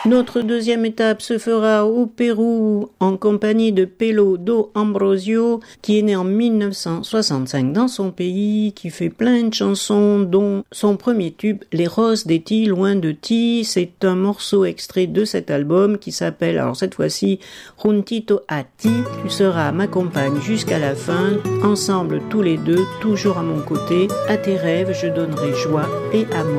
Notre deuxième étape se fera au Pérou en compagnie de Pelo do Ambrosio, qui est né en 1965 dans son pays, qui fait plein de chansons, dont son premier tube, Les Roses des Ti, loin de Ti. C'est un morceau extrait de cet album qui s'appelle, alors cette fois-ci, Juntito a Ti. Tu seras ma compagne jusqu'à la fin, ensemble tous les deux, toujours à mon côté. À tes rêves, je donnerai joie et amour.